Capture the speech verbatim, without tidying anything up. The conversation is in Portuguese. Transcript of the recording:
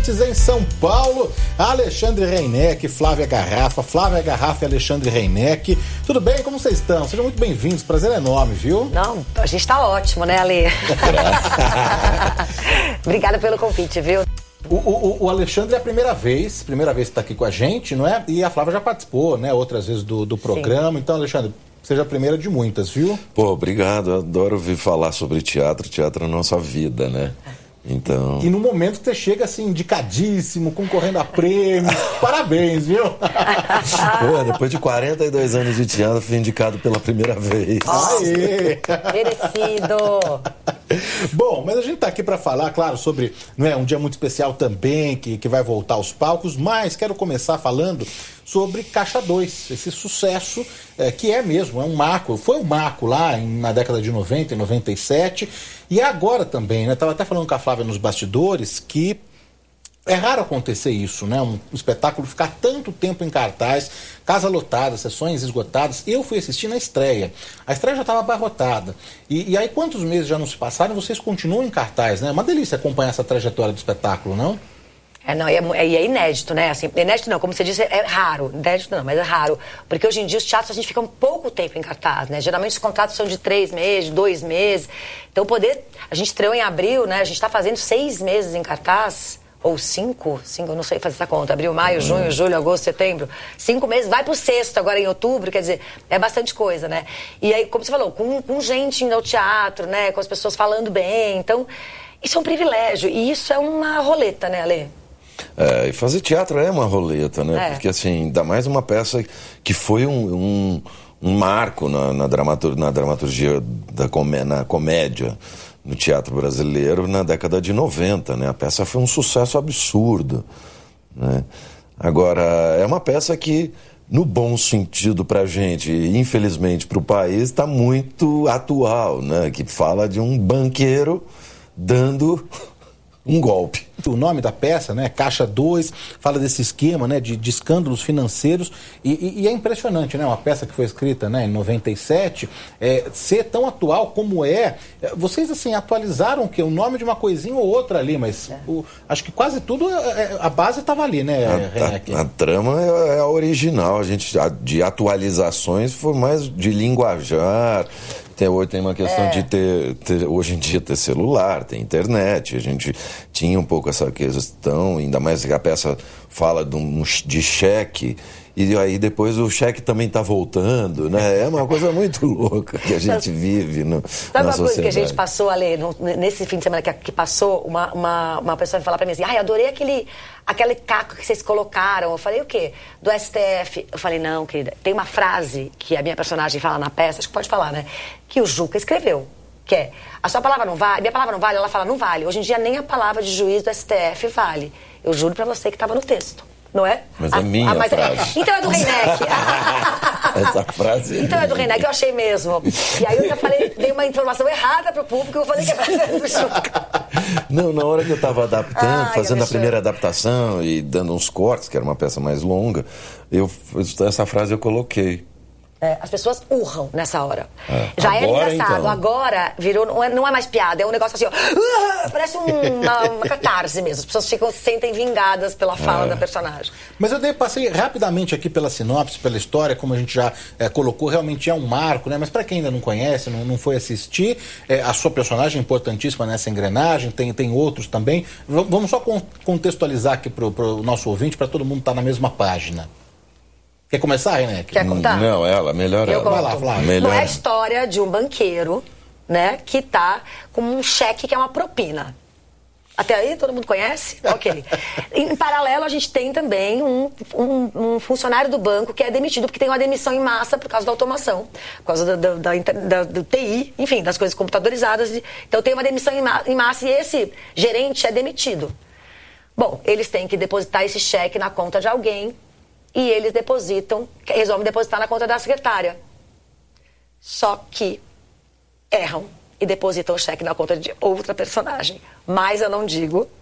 ouvintes em São Paulo, Alexandre Reineck, Flávia Garrafa, Flávia Garrafa e Alexandre Reineck. Tudo bem? Como vocês estão? Sejam muito bem-vindos, prazer é enorme, viu? Não, a gente tá ótimo, né, Ale? Obrigada pelo convite, viu? O, o, o Alexandre é a primeira vez, primeira vez que está aqui com a gente, não é? E a Flávia já participou, né, outras vezes do, do programa. Sim. Então, Alexandre, seja a primeira de muitas, viu? Pô, obrigado. Eu adoro ouvir falar sobre teatro. Teatro é a nossa vida, né? Então... E no momento que você chega assim, indicadíssimo, concorrendo a prêmio. Parabéns, viu? Pô, depois de quarenta e dois anos de teatro, fui indicado pela primeira vez. Aê! Merecido! Bom, mas a gente tá aqui para falar, claro, sobre, não é, um dia muito especial também, que, que vai voltar aos palcos, mas quero começar falando sobre Caixa dois, esse sucesso é, que é mesmo, é um marco, foi um marco lá em, na década de noventa, em noventa e sete, e agora também, né, tava até falando com a Flávia nos bastidores, que é raro acontecer isso, né? Um espetáculo ficar tanto tempo em cartaz, casa lotada, sessões esgotadas. Eu fui assistir na estreia. A estreia já estava abarrotada. E, e aí, quantos meses já não se passaram, vocês continuam em cartaz, né? É uma delícia acompanhar essa trajetória do espetáculo, não? É, não, e é, e é inédito, né? Assim, inédito não, como você disse, é raro. Inédito não, mas é raro. Porque hoje em dia os teatros a gente fica um pouco tempo em cartaz, né? Geralmente os contratos são de três meses, dois meses. Então poder... A gente estreou em abril, né? A gente está fazendo seis meses em cartaz... Ou cinco, cinco, eu não sei fazer essa conta, abril, maio, junho, julho, agosto, setembro, cinco meses, vai pro sexto agora em outubro, quer dizer, é bastante coisa, né? E aí, como você falou, com, com gente indo ao teatro, né, com as pessoas falando bem, então, isso é um privilégio, e isso é uma roleta, né, Ale? É, e fazer teatro é uma roleta, né, é. Porque assim, ainda mais uma peça que foi um, um, um marco na, na, dramatur, na dramaturgia, da comé, na comédia, no teatro brasileiro na década de noventa, né? A peça foi um sucesso absurdo, né? Agora, é uma peça que, no bom sentido pra gente, e infelizmente pro país, está muito atual, né? Que fala de um banqueiro dando um golpe. O nome da peça, né, Caixa dois, fala desse esquema, né, de, de escândalos financeiros e, e, e é impressionante, né, uma peça que foi escrita, né, em noventa e sete, é, ser tão atual como é. Vocês, assim, atualizaram o quê? O nome de uma coisinha ou outra ali, mas é. o, acho que quase tudo, é, a base estava ali, né, a, a, a trama é, é a original, a gente, a, de atualizações foi mais de linguajar. Tem, hoje tem uma questão é. de ter, ter, hoje em dia, ter celular, tem internet, a gente tinha um pouco essa questão, ainda mais que a peça fala de, um, de cheque, e aí depois o cheque também está voltando, né? É uma coisa muito louca que a gente vive no, Sabe na uma sociedade. coisa que a gente passou, Ale, no, nesse fim de semana que, que passou, uma, uma, uma pessoa me falar pra mim assim, ai, adorei aquele, aquele caco que vocês colocaram. Eu falei, o quê? Do S T F. Eu falei, não, querida, tem uma frase que a minha personagem fala na peça, acho que pode falar, né? Que o Juca escreveu, que é, a sua palavra não vale, minha palavra não vale, ela fala, não vale. Hoje em dia nem a palavra de juiz do S T F vale. Eu juro pra você que estava no texto. Não é? Mas é a, minha a, mas frase. É, então é do Reineck. Essa frase é Então é do Reineck, eu achei mesmo. E aí eu já falei, dei uma informação errada pro público, eu falei que era do Juca. Não, na hora que eu tava adaptando, Ai, fazendo a primeira adaptação e dando uns cortes, que era uma peça mais longa, eu, essa frase eu coloquei. É, as pessoas urram nessa hora. É. Já Agora, era engraçado. então. Agora virou, não é, não é mais piada, é um negócio assim, ó, uh, parece um, uma, uma catarse mesmo. As pessoas ficam, se sentem vingadas pela fala é. da personagem. Mas eu dei, passei rapidamente aqui pela sinopse, pela história, como a gente já é, colocou, realmente é um marco, né? Mas para quem ainda não conhece, não, não foi assistir, é, a sua personagem é importantíssima nessa engrenagem, tem, tem outros também. V vamos só contextualizar aqui pro, pro nosso ouvinte, para todo mundo estar tá na mesma página. Quer começar, Reineck? Quer contar? Não, ela, melhor eu ela. Vai lá, Flávia. Melhor. Não é a história de um banqueiro, né, que tá com um cheque que é uma propina. Até aí todo mundo conhece? Ok. Em paralelo, a gente tem também um, um, um funcionário do banco que é demitido, porque tem uma demissão em massa por causa da automação, por causa da, da, da, da, do T I, enfim, das coisas computadorizadas. Então tem uma demissão em, ma em massa e esse gerente é demitido. Bom, eles têm que depositar esse cheque na conta de alguém e eles depositam, resolvem depositar na conta da secretária. Só que erram e depositam o cheque na conta de outra personagem. Mas eu não digo,